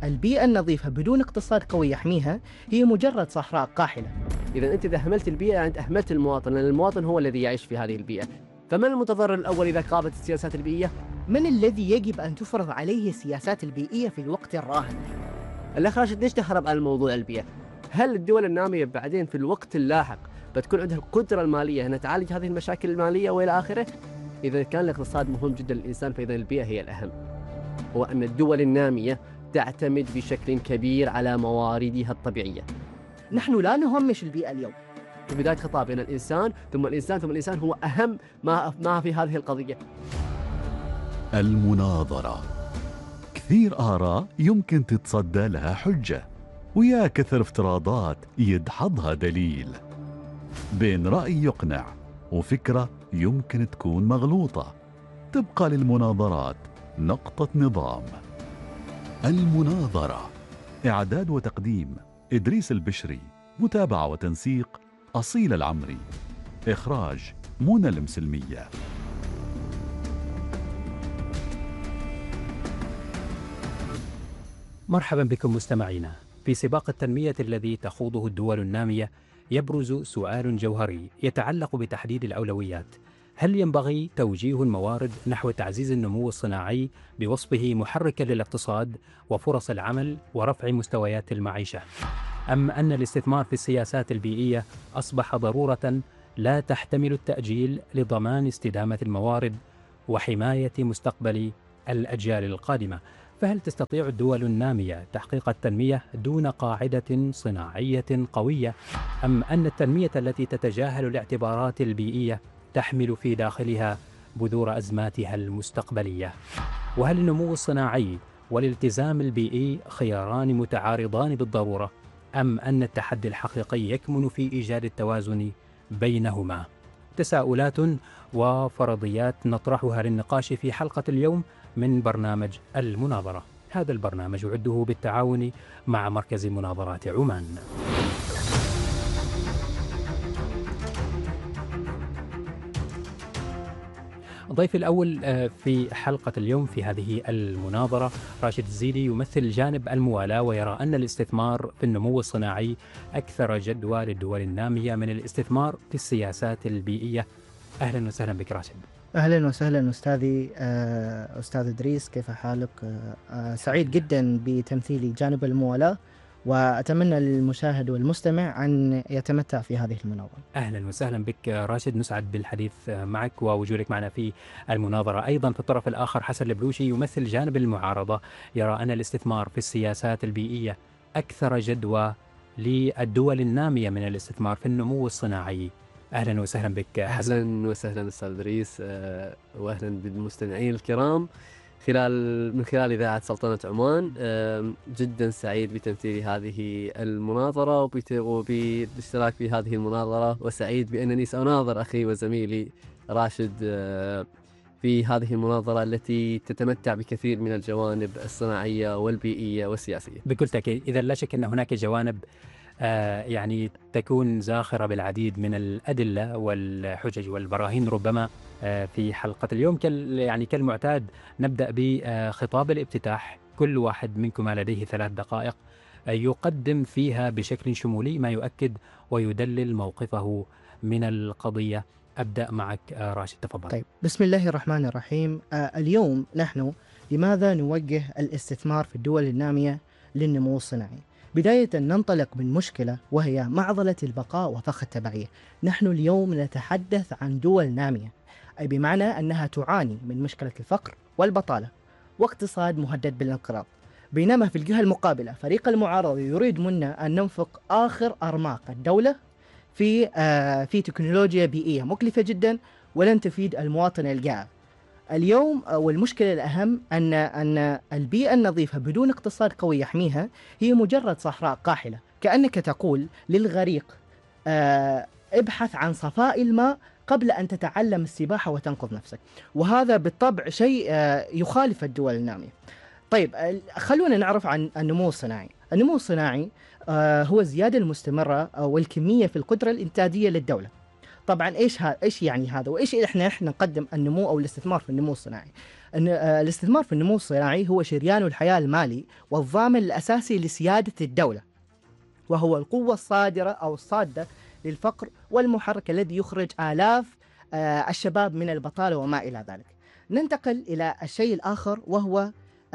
البيئة النظيفة بدون اقتصاد قوي يحميها هي مجرد صحراء قاحلة. إذا أنت إذا أهملت البيئة أنت أهملت المواطن، لأن المواطن هو الذي يعيش في هذه البيئة. فمن المتضرر الأول إذا غابت السياسات البيئية؟ من الذي يجب أن تفرض عليه السياسات البيئية في الوقت الراهن؟ الأخ راشد، ليش تهرب عن موضوع البيئة؟ هل الدول النامية بعدين في الوقت اللاحق بتكون عندها القدرة المالية أن تعالج هذه المشاكل المالية وإلى آخره؟ إذا كان الاقتصاد مهم جدا للإنسان فإذا البيئة هي الأهم. هو أن الدول النامية تعتمد بشكل كبير على مواردها الطبيعية. نحن لا نهمش البيئة اليوم. في بداية خطابنا الإنسان ثم الإنسان ثم الإنسان هو أهم ما في هذه القضية. المناظرة، كثير آراء يمكن تتصدى لها حجة، ويا كثر افتراضات يدحضها دليل، بين رأي يقنع وفكرة يمكن تكون مغلوطة. تبقى للمناظرات نقطة نظام. المناظرة، إعداد وتقديم إدريس البشري، متابعة وتنسيق أصيل العمري، إخراج منى المسلمية. مرحبا بكم مستمعينا. في سباق التنمية الذي تخوضه الدول النامية يبرز سؤال جوهري يتعلق بتحديد الأولويات. هل ينبغي توجيه الموارد نحو تعزيز النمو الصناعي بوصفه محركا للاقتصاد وفرص العمل ورفع مستويات المعيشة، أم أن الاستثمار في السياسات البيئية أصبح ضرورة لا تحتمل التأجيل لضمان استدامة الموارد وحماية مستقبل الأجيال القادمة؟ فهل تستطيع الدول النامية تحقيق التنمية دون قاعدة صناعية قوية، أم أن التنمية التي تتجاهل الاعتبارات البيئية تحمل في داخلها بذور أزماتها المستقبلية؟ وهل النمو الصناعي والالتزام البيئي خياران متعارضان بالضرورة، أم أن التحدي الحقيقي يكمن في إيجاد التوازن بينهما؟ تساؤلات وفرضيات نطرحها للنقاش في حلقة اليوم من برنامج المناظرة. هذا البرنامج يعده بالتعاون مع مركز مناظرات عمان. ضيفي الأول في حلقة اليوم في هذه المناظرة راشد الزيدي، يمثل جانب الموالاة ويرى أن الاستثمار في النمو الصناعي أكثر جدوى للدول النامية من الاستثمار في السياسات البيئية. أهلا وسهلا بك راشد. أهلا وسهلا أستاذي أستاذ إدريس، كيف حالك؟ سعيد جدا بتمثيلي جانب الموالاة، وأتمنى للمشاهد والمستمع أن يتمتع في هذه المناظرة. أهلا وسهلا بك راشد، نسعد بالحديث معك ووجودك معنا في المناظرة. أيضا في الطرف الآخر حسن البلوشي، يمثل جانب المعارضة، يرى أن الاستثمار في السياسات البيئية أكثر جدوى للدول النامية من الاستثمار في النمو الصناعي. أهلا وسهلا بك حسن. أهلا وسهلا أستاذ إدريس، وأهلا بالمستمعين الكرام من خلال إذاعة سلطنة عمان. جدا سعيد بتمثيل هذه المناظرة وبالاشتراك في هذه المناظرة، وسعيد بأنني سأناظر أخي وزميلي راشد في هذه المناظرة التي تتمتع بكثير من الجوانب الصناعية والبيئية والسياسية. بكل تأكيد. إذا لا شك أن هناك جوانب يعني تكون زاخرة بالعديد من الأدلة والحجج والبراهين ربما في حلقة اليوم. يعني كالمعتاد نبدأ بخطاب الافتتاح، كل واحد منكما لديه 3 دقائق يقدم فيها بشكل شمولي ما يؤكد ويدلل موقفه من القضية. أبدأ معك راشد، تفضل. طيب، بسم الله الرحمن الرحيم. اليوم نحن لماذا نوجه الاستثمار في الدول النامية للنمو الصناعي؟ بداية ننطلق من مشكلة وهي معضلة البقاء وفخ التبعية. نحن اليوم نتحدث عن دول نامية، أي بمعنى أنها تعاني من مشكلة الفقر والبطالة واقتصاد مهدد بالانقراض، بينما في الجهة المقابلة فريق المعارضة يريد منا أن ننفق آخر أرماق الدولة في تكنولوجيا بيئية مكلفة جدا ولن تفيد المواطن الجائع. اليوم والمشكلة الأهم أن البيئة النظيفة بدون اقتصاد قوي يحميها هي مجرد صحراء قاحلة، كأنك تقول للغريق ابحث عن صفاء الماء قبل أن تتعلم السباحة وتنقذ نفسك، وهذا بالطبع شيء يخالف الدول النامية. طيب، خلونا نعرف عن النمو الصناعي. النمو الصناعي هو الزيادة المستمرة والكمية في القدرة الإنتاجية للدولة. طبعا ايش يعني هذا، وايش احنا نقدم النمو او الاستثمار في النمو الصناعي؟ ان الاستثمار في النمو الصناعي هو شريان الحياه المالي والضامن الاساسي لسياده الدوله، وهو القوه الصادره او الصاده للفقر والمحرك الذي يخرج آلاف الشباب من البطاله وما الى ذلك. ننتقل الى الشيء الاخر وهو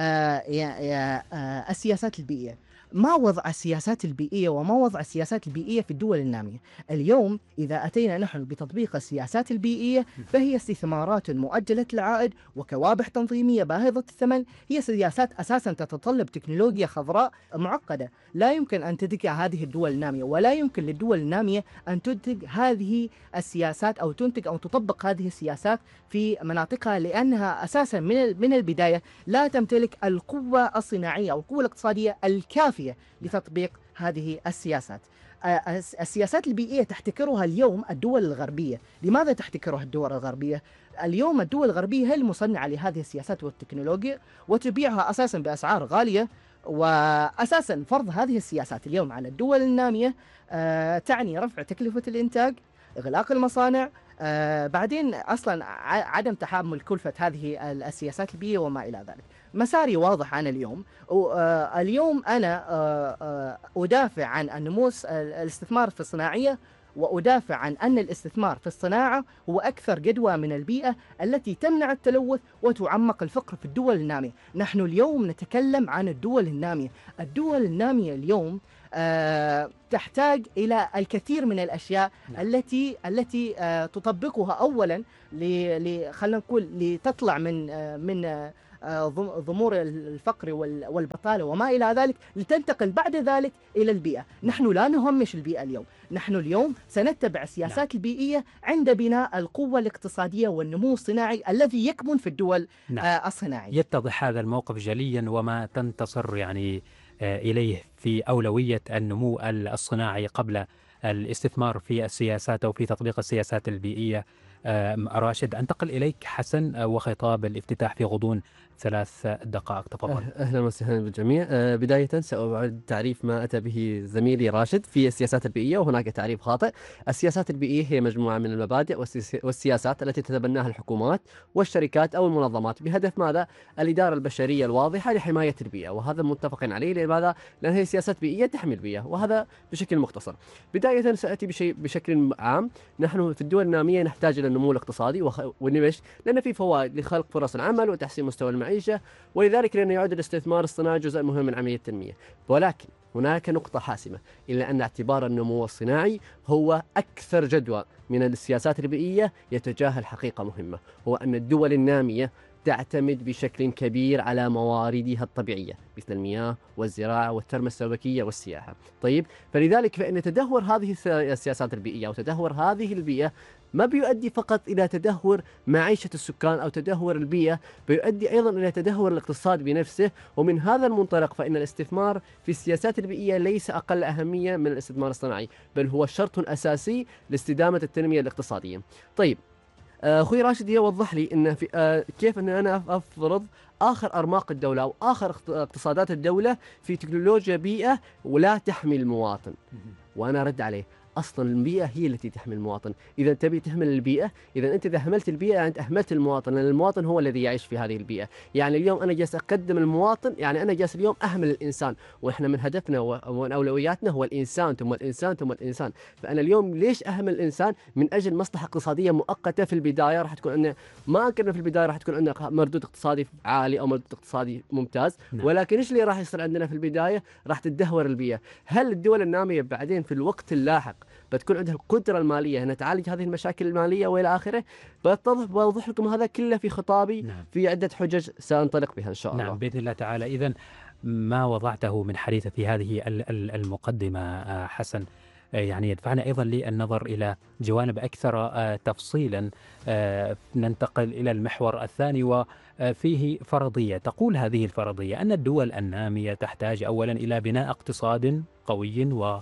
السياسات البيئيه. ما وضع السياسات البيئية وما وضع السياسات البيئية في الدول النامية؟ اليوم إذا أتينا نحن بتطبيق السياسات البيئية فهي استثمارات مؤجلة العائد وكوابح تنظيمية باهظة الثمن. هي سياسات أساسا تتطلب تكنولوجيا خضراء معقدة لا يمكن أن تنتجها هذه الدول النامية، ولا يمكن للدول النامية أن تنتج هذه السياسات أو تنتج أو تطبق هذه السياسات في مناطقها، لأنها أساسا من البداية لا تمتلك القوة الصناعية أو القوة الاقتصادية الكافية لتطبيق هذه السياسات. السياسات البيئية تحتكرها اليوم الدول الغربية. لماذا تحتكرها الدول الغربية؟ اليوم الدول الغربية هي المصنعة لهذه السياسات والتكنولوجيا وتبيعها أساسا بأسعار غالية، وأساسا فرض هذه السياسات اليوم على الدول النامية تعني رفع تكلفة الإنتاج، إغلاق المصانع، بعدين أصلا عدم تحمل كلفة هذه السياسات البيئية وما إلى ذلك. مساري واضح أنا اليوم. اليوم أنا أدافع عن النمو الاستثمار في الصناعية، وأدافع عن أن الاستثمار في الصناعة هو أكثر جدوى من البيئة التي تمنع التلوث وتعمق الفقر في الدول النامية. نحن اليوم نتكلم عن الدول النامية. الدول النامية اليوم تحتاج إلى الكثير من الأشياء التي تطبقها أولا خلينا نقول لتطلع من ضمور الفقر والبطالة وما إلى ذلك، لتنتقل بعد ذلك إلى البيئة. نحن لا نهمش البيئة اليوم، نحن اليوم سنتبع السياسات البيئية عند بناء القوة الاقتصادية والنمو الصناعي الذي يكمن في الدول الصناعية. يتضح هذا الموقف جليا، وما تنتصر يعني إليه في أولوية النمو الصناعي قبل الاستثمار في السياسات أو في تطبيق السياسات البيئية. راشد، أنتقل إليك حسن وخطاب الافتتاح في غضون 3 دقائق، تفضل. أهلا وسهلا بالجميع. بداية سأعيد تعريف ما أتى به زميلي راشد في السياسات البيئية، وهناك تعريف خاطئ. السياسات البيئية هي مجموعة من المبادئ والسياسات التي تتبناها الحكومات والشركات أو المنظمات بهدف ماذا؟ الإدارة البشرية الواضحة لحماية البيئة، وهذا متفق عليه. لماذا؟ لأن هي سياسات بيئية تحمي البيئة، وهذا بشكل مختصر. بداية سأتي بشكل عام. نحن في الدول النامية نحتاج إلى النمو الاقتصادي وليش؟ لأن في فوائد لخلق فرص العمل وتحسين مستوى المعيشة، ولذلك لأن يعد الاستثمار الصناعي جزء مهم من عملية التنمية. ولكن هناك نقطة حاسمة، إلا أن اعتبار النمو الصناعي هو أكثر جدوى من السياسات البيئية يتجاهل حقيقة مهمة، هو أن الدول النامية تعتمد بشكل كبير على مواردها الطبيعية مثل المياه والزراعة والتنمية السمكية والسياحة. طيب، فلذلك فإن تدهور هذه السياسات البيئية أو تدهور هذه البيئة ما بيؤدي فقط إلى تدهور معيشة السكان أو تدهور البيئة، بيؤدي أيضا إلى تدهور الاقتصاد بنفسه. ومن هذا المنطلق فإن الاستثمار في السياسات البيئية ليس أقل أهمية من الاستثمار الصناعي، بل هو شرط أساسي لاستدامة التنمية الاقتصادية. طيب، أخوي راشد يوضح لي إن في كيف أن أنا أفرض آخر أرماق الدولة أو آخر اقتصادات الدولة في تكنولوجيا بيئة ولا تحمي المواطن. وأنا أرد عليه، أصلا البيئة هي التي تحمي المواطن. إذا تبي تهمل البيئة، إذا أنت إذا أهملت البيئة يعني أنت أهملت المواطن، لأن المواطن هو الذي يعيش في هذه البيئة. يعني اليوم أنا جالس أقدم المواطن، يعني أنا جالس اليوم أهمل الإنسان، وإحنا من هدفنا ومن أولوياتنا هو الإنسان ثم الإنسان ثم الإنسان. فأنا اليوم ليش أهمل الإنسان؟ من أجل مصلحة اقتصادية مؤقتة في البداية، راح تكون أن ما أنكرنا في البداية راح تكون عندنا مردود اقتصادي عالي أو مردود اقتصادي ممتاز، ولكن إيش اللي راح يصير عندنا في البداية؟ راح تدهور البيئة. هل الدول النامية بعدين في الوقت اللاحق بتكون عندها القدرة المالية أن تعالج هذه المشاكل المالية وإلى آخره؟ بوضح لكم هذا كله في خطابي. في عدة حجج سأنطلق بها إن شاء الله. نعم، بإذن الله تعالى. إذن ما وضعته من حديث في هذه المقدمة حسن يعني يدفعنا أيضا للنظر إلى جوانب أكثر تفصيلا. ننتقل إلى المحور الثاني وفيه فرضية. تقول هذه الفرضية أن الدول النامية تحتاج أولا إلى بناء اقتصاد قوي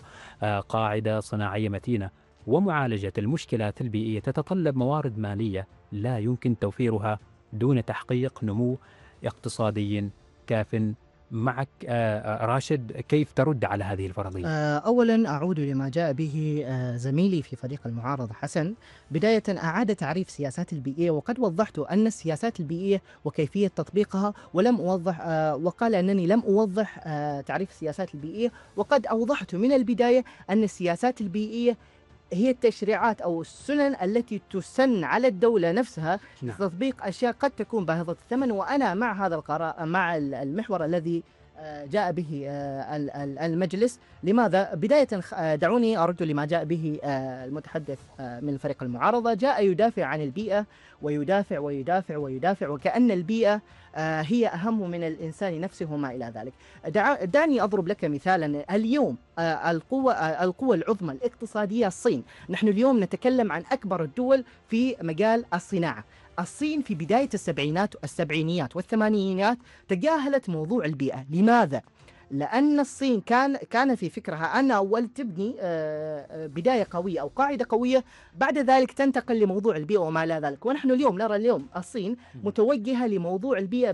وقاعدة صناعية متينة، ومعالجة المشكلات البيئية تتطلب موارد مالية لا يمكن توفيرها دون تحقيق نمو اقتصادي كاف معك راشد، كيف ترد على هذه الفرضية؟ أولا أعود لما جاء به زميلي في فريق المعارضة حسن. بداية أعاد تعريف السياسات البيئية، وقد وضحت أن السياسات البيئية وكيفية تطبيقها، ولم أوضح وقال أنني لم أوضح تعريف السياسات البيئية، وقد أوضحت من البداية أن السياسات البيئية هي التشريعات أو السنن التي تسن على الدولة نفسها لتطبيق أشياء قد تكون باهظة الثمن. وأنا مع هذا القرار، مع المحور الذي جاء به المجلس. لماذا؟ بداية دعوني أرد لما جاء به المتحدث من فريق المعارضة. جاء يدافع عن البيئة ويدافع ويدافع ويدافع، وكأن البيئة هي أهم من الإنسان نفسه وما إلى ذلك. دعني أضرب لك مثالا. اليوم القوة العظمى الاقتصادية الصين. نحن اليوم نتكلم عن أكبر الدول في مجال الصناعة. الصين في بداية السبعينيات والثمانينيات تجاهلت موضوع البيئة. لماذا؟ لأن الصين كان في فكرها أن أول تبني بداية قوية أو قاعدة قوية، بعد ذلك تنتقل لموضوع البيئة وما إلى ذلك. ونحن اليوم نرى الصين متوجهة لموضوع البيئة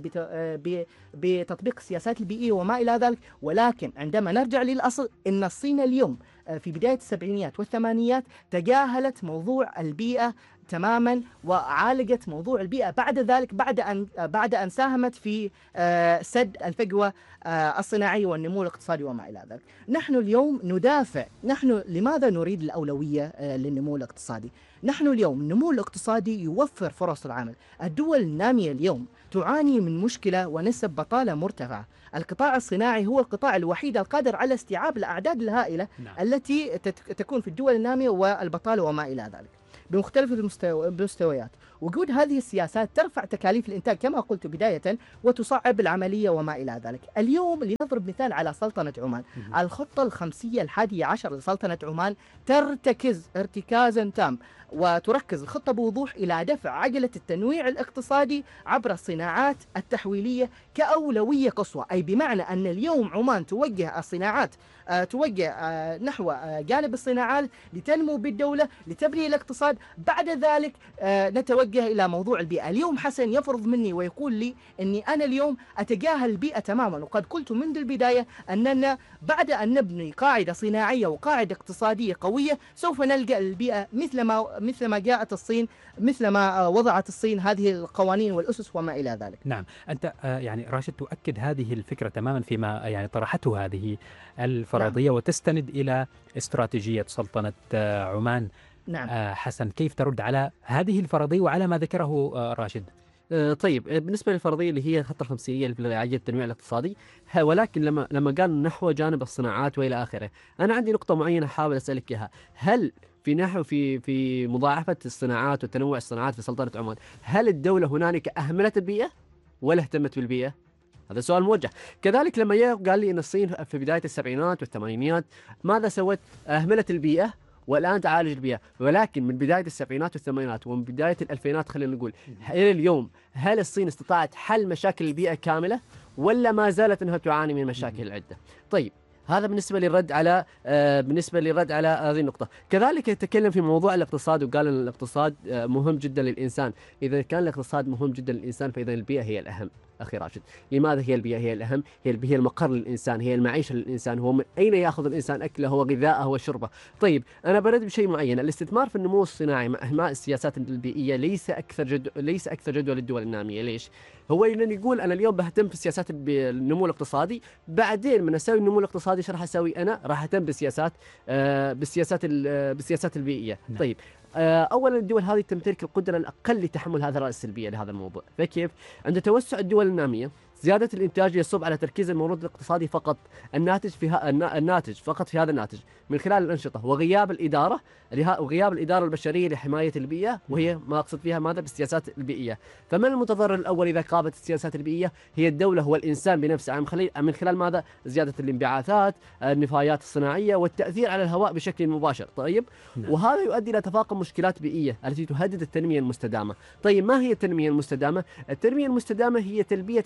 بتطبيق السياسات البيئية وما إلى ذلك. ولكن عندما نرجع للأصل، إن الصين اليوم في بداية السبعينيات والثمانينيات تجاهلت موضوع البيئة تماما، وعالجت موضوع البيئة بعد ذلك، بعد أن ساهمت في سد الفجوة الصناعية والنمو الاقتصادي وما إلى ذلك. نحن اليوم ندافع. نحن لماذا نريد الأولوية للنمو الاقتصادي؟ نحن اليوم النمو الاقتصادي يوفر فرص العمل. الدول النامية اليوم تعاني من مشكلة ونسب بطالة مرتفعة. القطاع الصناعي هو القطاع الوحيد القادر على استيعاب الأعداد الهائلة التي تكون في الدول النامية والبطالة وما إلى ذلك بمختلف المستويات. وجود هذه السياسات ترفع تكاليف الإنتاج كما قلت بداية، وتصعب العملية وما إلى ذلك. اليوم لنضرب مثال على سلطنة عمان. الخطة الخمسية 11 لسلطنة عمان ترتكز ارتكازا تام، وتركز الخطة بوضوح إلى دفع عجلة التنويع الاقتصادي عبر الصناعات التحويلية كأولوية قصوى. أي بمعنى أن اليوم عمان توجه الصناعات توجه نحو جانب الصناعات لتنمو بالدولة، لتبني الاقتصاد. بعد ذلك نتوجه إلى موضوع البيئة. اليوم حسن يفرض مني ويقول لي أني أنا اليوم أتجاهل البيئة تماما، وقد قلت منذ البداية أننا بعد أن نبني قاعدة صناعية وقاعدة اقتصادية قوية سوف نلجأ للبيئة، مثل ما جاءت الصين، مثل ما وضعت الصين هذه القوانين والأسس وما إلى ذلك. نعم، أنت يعني راشد تؤكد هذه الفكرة تماما فيما يعني طرحته هذه الفرضية. نعم. وتستند إلى استراتيجية سلطنة عمان. نعم. حسن، كيف ترد على هذه الفرضية وعلى ما ذكره راشد؟ طيب، بالنسبة للفرضية اللي هي الخطة الخمسية لعجلة التنويع الاقتصادي، ولكن لما قال نحو جانب الصناعات وإلى آخره، أنا عندي نقطة معينة حاول أسألك إياها. هل في مضاعفة الصناعات وتنوع الصناعات في سلطنة عمان، هل الدولة هنالك أهملت البيئة ولا اهتمت بالبيئة؟ هذا سؤال موجه. كذلك لما قال لي أن الصين في بداية السبعينات والثمانينات ماذا سوت؟ أهملت البيئة والآن تعالج البيئة. ولكن من بداية السبعينات والثمانينات ومن بداية الألفينات خلينا نقول إلى اليوم، هل الصين استطاعت حل مشاكل البيئة كاملة ولا ما زالت أنها تعاني من مشاكل عدة؟ طيب، هذا بالنسبة للرد على هذه النقطة. كذلك يتكلم في موضوع الاقتصاد، وقال أن الاقتصاد مهم جدا للإنسان. إذا كان الاقتصاد مهم جدا للإنسان فإذا البيئة هي الأهم. أخي راشد، لماذا هي البيئة هي الأهم؟ هي المقر للإنسان، هي المعيشة للإنسان، هو من أين يأخذ الإنسان أكله وغذاءه وشربه. طيب، أنا برد بشيء معين. الاستثمار في النمو الصناعي مع إهمال السياسات البيئية ليس أكثر جدوى للدول النامية. ليش؟ هو لأن يقول أنا اليوم بهتم في سياسات النمو الاقتصادي، بعدين من أسوي النمو الاقتصادي ايش راح أسوي؟ أنا راح أهتم بالسياسات البيئية. طيب، أولا الدول هذه تمتلك القدرة الأقل لتحمل هذه الرأس السلبية لهذا الموضوع. فكيف؟ عند توسع الدول النامية زيادة الإنتاج يصب على تركيز المورد الاقتصادي فقط، الناتج فقط في هذا الناتج من خلال الأنشطة وغياب الإدارة البشرية لحماية البيئة، وهي ما أقصد فيها ماذا؟ بالسياسات البيئية. فمن المتضرر الأول إذا قامت السياسات البيئية؟ هي الدولة، هو الإنسان بنفسه، من خلال ماذا؟ زيادة الانبعاثات، النفايات الصناعية، والتأثير على الهواء بشكل مباشر. طيب، وهذا يؤدي إلى تفاقم مشكلات بيئية التي تهدد التنمية المستدامة. طيب، ما هي التنمية المستدامة؟ التنمية المستدامة هي تلبية حاجة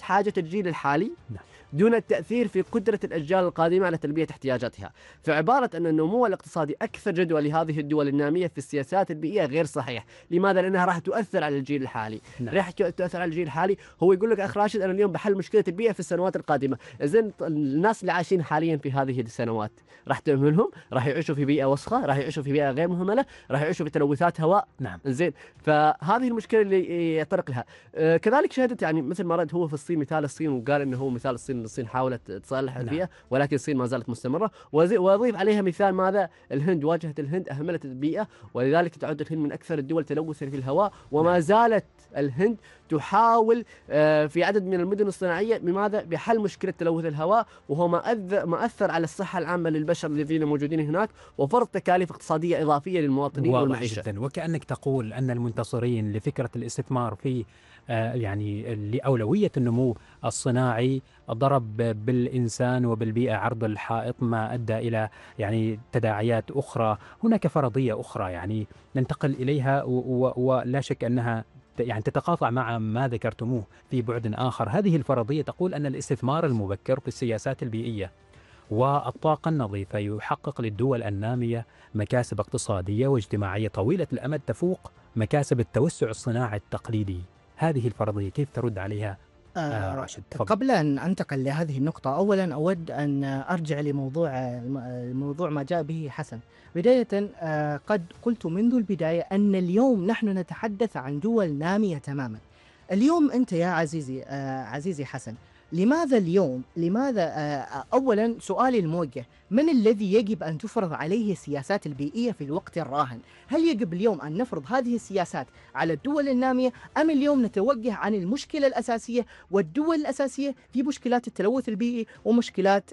الجيل الحالي نعم. دون التأثير في قدرة الأجيال القادمة على تلبية احتياجاتها. فعبارة أن النمو الاقتصادي أكثر جدوى لهذه الدول النامية في السياسات البيئية غير صحيح. لماذا؟ لأنها راح تؤثر على الجيل الحالي. نعم. راح تؤثر على الجيل الحالي. هو يقول لك أخ راشد أنا اليوم بحل مشكلة البيئة في السنوات القادمة. زين الناس اللي عايشين حاليا في هذه السنوات راح تهملهم، راح يعيشوا في بيئة وسخة، راح يعيشوا في بيئة غير مهملة، راح يعيشوا في تلوثات هواء. نعم. زين، فهذه المشكلة اللي يطرق لها. كذلك شهدت يعني مثل ما رد هو في الصين مثال الصين، وقال انه هو مثال الصين حاولت تصلح نعم. البيئة، ولكن الصين ما زالت مستمرة. واضيف عليها مثال ماذا؟ الهند. واجهت الهند، اهملت البيئة، ولذلك تعد الهند من اكثر الدول تلوثا في الهواء، وما نعم. زالت الهند تحاول في عدد من المدن الصناعية بماذا؟ بحل مشكلة تلوث الهواء، وهو ما أثر على الصحة العامة للبشر الذين موجودين هناك، وفرض تكاليف اقتصادية إضافية للمواطنين واضح والمعيشة. جدا، وكأنك تقول أن المنتصرين لفكرة الاستثمار في يعني لأولوية النمو الصناعي ضرب بالإنسان وبالبيئة عرض الحائط، ما أدى إلى يعني تداعيات أخرى. هناك فرضية أخرى يعني ننتقل إليها ولا شك أنها يعني تتقاطع مع ما ذكرتموه في بعد آخر. هذه الفرضية تقول أن الاستثمار المبكر في السياسات البيئية والطاقة النظيفة يحقق للدول النامية مكاسب اقتصادية واجتماعية طويلة الأمد تفوق مكاسب التوسع الصناعي التقليدي. هذه الفرضية كيف ترد عليها راشد؟ تفضل. قبل أن أنتقل لهذه النقطة، أولا أود أن أرجع لموضوع الموضوع ما جاء به حسن. بداية قد قلت منذ البداية أن اليوم نحن نتحدث عن دول نامية تماما. اليوم أنت يا عزيزي حسن، لماذا اليوم أولا سؤالي الموجه، من الذي يجب أن تفرض عليه السياسات البيئية في الوقت الراهن؟ هل يجب اليوم أن نفرض هذه السياسات على الدول النامية، أم اليوم نتوجه عن المشكلة الأساسية والدول الأساسية في مشكلات التلوث البيئي ومشكلات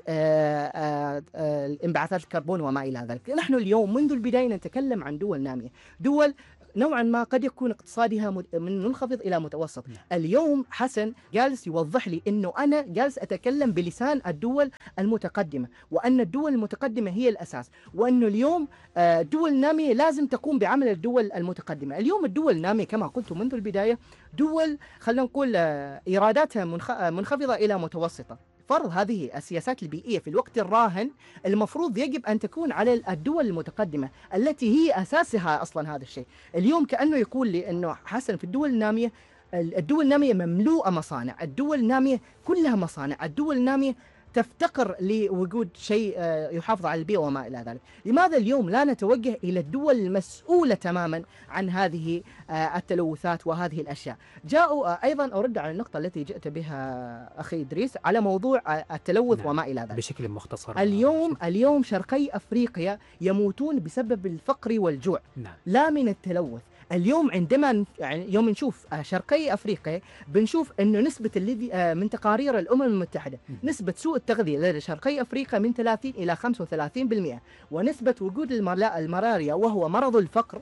انبعاثات الكربون وما إلى ذلك؟ نحن اليوم منذ البداية نتكلم عن دول نامية، دول نوعا ما قد يكون اقتصادها من منخفض إلى متوسط. اليوم حسن جالس يوضح لي أنه أنا جالس أتكلم بلسان الدول المتقدمة، وأن الدول المتقدمة هي الأساس، وأنه اليوم دول النامية لازم تقوم بعمل الدول المتقدمة. اليوم الدول النامية كما قلت منذ البداية دول خلينا نقول إيراداتها منخفضة إلى متوسطة. فرض هذه السياسات البيئية في الوقت الراهن المفروض يجب أن تكون على الدول المتقدمة التي هي أساسها أصلا هذا الشيء. اليوم كأنه يقول لي أنه حسن في الدول النامية، الدول النامية مملوءة مصانع، الدول النامية كلها مصانع، الدول النامية تفتقر لوجود شيء يحافظ على البيئة وما إلى ذلك. لماذا اليوم لا نتوجه إلى الدول المسؤولة تماما عن هذه التلوثات وهذه الأشياء؟ جاءوا أيضا أرد على النقطة التي جئت بها أخي إدريس على موضوع التلوث نعم. وما إلى ذلك بشكل مختصر. اليوم شرقي أفريقيا يموتون بسبب الفقر والجوع، نعم. لا من التلوث. اليوم عندما يوم نشوف شرقي أفريقيا بنشوف أنه نسبة الذي من تقارير الأمم المتحدة نسبة سوء التغذية لدى شرقي أفريقيا من 30 إلى 35%، ونسبة وجود الملاريا وهو مرض الفقر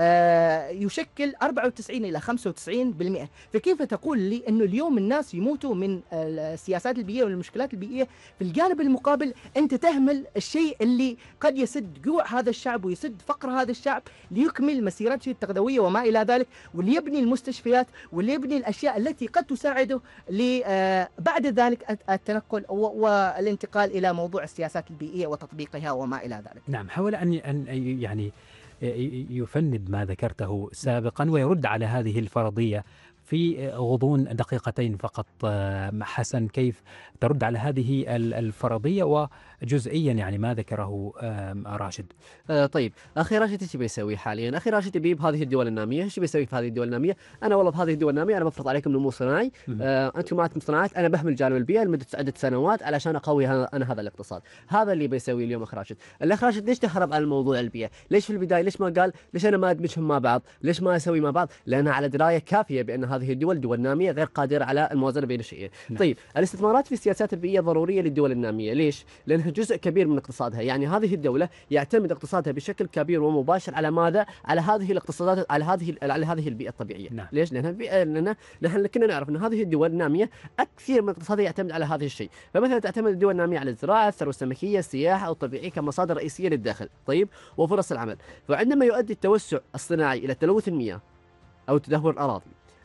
يشكل 94 إلى 95%. فكيف تقول لي أنه اليوم الناس يموتوا من السياسات البيئية والمشكلات البيئية، في الجانب المقابل أنت تهمل الشيء اللي قد يسد جوع هذا الشعب ويسد فقر هذا الشعب ليكمل مسيرته التغذوية وما إلى ذلك، واللي يبني المستشفيات واللي يبني الأشياء التي قد تساعده بعد ذلك التنقل والانتقال إلى موضوع السياسات البيئية وتطبيقها وما إلى ذلك. نعم. حاول أن يعني يفند ما ذكرته سابقا ويرد على هذه الفرضية في غضون دقيقتين فقط. حسن، كيف ترد على هذه الفرضية وجزئيا يعني ما ذكره راشد؟ طيب أخي راشد ايش بيسوي حاليا؟ أخي راشد يبي بهذه الدول النامية، ايش بيسوي في هذه الدول النامية؟ أنا والله بهذه الدول النامية أنا بفرض عليكم نمو صناعي، أنتم ما عندكم صناعات، أنا بهمل جانب البيئة لمدة عدة سنوات علشان أقوي أنا هذا الاقتصاد. هذا اللي بيسوي اليوم أخ راشد. الأخ راشد ليش تهرب عن موضوع البيئة؟ ليش في البداية ليش ما قال ليش أنا ما أدمجهم مع بعض؟ ليش ما أسوي مع بعض؟ لأنها على دراية كافية بأن هذه الدول دول نامية غير قادرة على الموازنة بين الشيئين. طيب الاستثمارات في السياسات البيئية ضرورية للدول النامية، ليش؟ لأنها جزء كبير من اقتصادها، يعني هذه الدولة يعتمد اقتصادها بشكل كبير ومباشر على ماذا؟ على هذه الاقتصادات، على هذه البيئة الطبيعية. نعم. ليش؟ لأن نحن كنا نعرف أن هذه الدول النامية أكثر من اقتصادها يعتمد على هذا الشيء. فمثلا تعتمد الدول النامية على الزراعة، الثروة السمكية، السياحة أو الطبيعية كمصادر رئيسية للدخل، طيب، وفرص العمل. فعندما يؤدي التوسع الصناعي إلى تلوث المياه أو تدهور الأراضي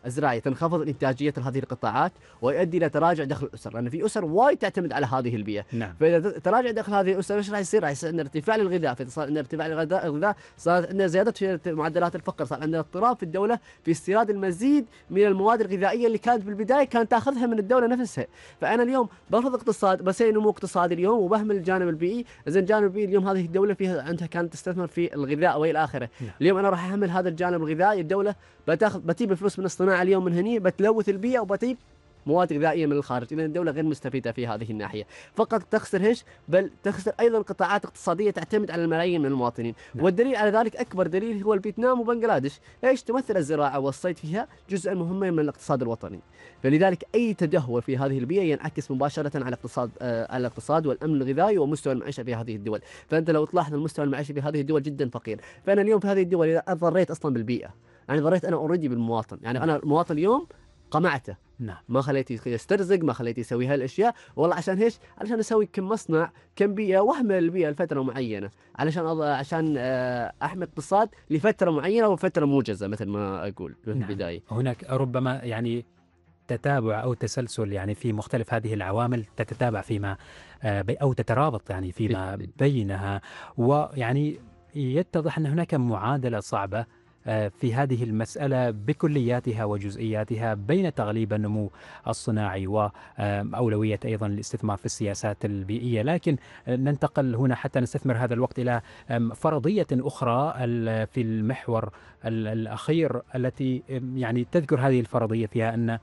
الزراعية تنخفض إنتاجية هذه القطاعات ويؤدي إلى تراجع دخل الأسر، لأن في أسر وايد تعتمد على هذه البيئة. نعم. فإذا تراجع دخل هذه الأسر ايش راح يصير؟ راح يصير عندنا ارتفاع للغذاء، فصار عندنا ارتفاع للغذاء صارت عندنا زيادة في معدلات الفقر، صار عندنا اضطراب في الدولة في استيراد المزيد من المواد الغذائية اللي كانت بالبداية كانت تاخذها من الدولة نفسها. فأنا اليوم بفرض اقتصاد بسوي نمو اقتصادي اليوم وبهمل الجانب البيئي، إذا الجانب البيئي اليوم هذه الدولة فيها عندها كانت تستثمر في الغذاء وإلى آخره. نعم. اليوم أنا راح أهمل هذا الجانب الغذائي، الدولة بتجيب الفلوس من الصناعة اليوم من هني، بتلوث البيئة وبتجيب مواد غذائية من الخارج، إذا الدولة غير مستفيدة في هذه الناحية، فقط تخسر هيش بل تخسر أيضا قطاعات اقتصادية تعتمد على الملايين من المواطنين. نعم. والدليل على ذلك أكبر دليل هو الفيتنام وبنغلاديش، ايش تمثل الزراعة والصيد فيها جزءا مهما من الاقتصاد الوطني، فلذلك أي تدهور في هذه البيئة ينعكس مباشرة على الاقتصاد والأمن الغذائي ومستوى المعيشة في هذه الدول. فأنت لو تلاحظ المستوى المعيشي في هذه الدول جدا فقير، فأنا اليوم في هذه الدول إذا ضريت أصلا بالبيئة، يعني ضريت أنا أوريدي بالمواطن، يعني أنا المواطن اليوم قمعته، نعم. ما خليته يسترزق، ما خليته يسوي هالاشياء، والله عشان ايش؟ علشان اسوي كم مصنع كم بيئه واهمل البيئه لفتره معينه، عشان احمي اقتصاد لفتره معينه وفتره موجزه مثل ما اقول في نعم. البدايه. هناك ربما يعني تتابع أو تسلسل يعني في مختلف هذه العوامل تتتابع فيما أو تترابط يعني فيما بينها، ويعني يتضح أن هناك معادلة صعبة في هذه المسألة بكلياتها وجزئياتها بين تغليب النمو الصناعي وأولوية أيضا الاستثمار في السياسات البيئية. لكن ننتقل هنا حتى نستثمر هذا الوقت إلى فرضية أخرى في المحور الأخير التي يعني تذكر هذه الفرضية فيها أن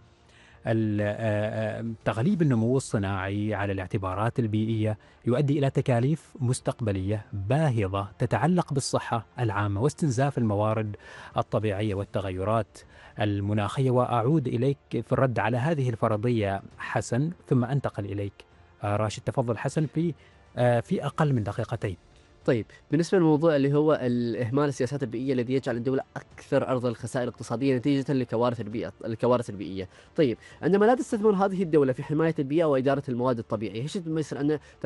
تغليب النمو الصناعي على الاعتبارات البيئية يؤدي إلى تكاليف مستقبلية باهظة تتعلق بالصحة العامة واستنزاف الموارد الطبيعية والتغيرات المناخية. وأعود إليك في الرد على هذه الفرضية حسن، ثم أنتقل إليك راشد. تفضل حسن في أقل من دقيقتين. طيب، بالنسبة للموضوع اللي هو الإهمال السياسات البيئية الذي يجعل الدولة أكثر عرضة للخسائر الاقتصادية نتيجة الكوارث البيئية. طيب، عندما لا تستثمر هذه الدولة في حماية البيئة وإدارة المواد الطبيعية، ايش يصير عندنا؟